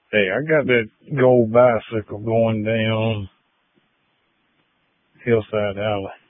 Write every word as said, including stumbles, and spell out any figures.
Hey, I got that gold bicycle going down Hillside Alley.